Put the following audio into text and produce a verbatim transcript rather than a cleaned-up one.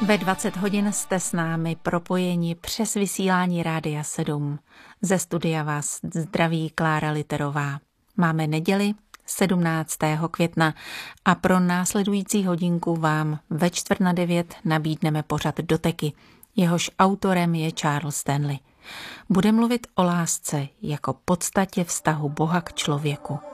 Ve dvacet hodin jste s námi propojeni přes vysílání Rádia sedm. Ze studia vás zdraví Klára Literová. Máme neděli sedmnáctého května a pro následující hodinku vám ve čtvrt na devět nabídneme pořad Doteky. Jehož autorem je Charles Stanley. Bude mluvit o lásce jako podstatě vztahu Boha k člověku.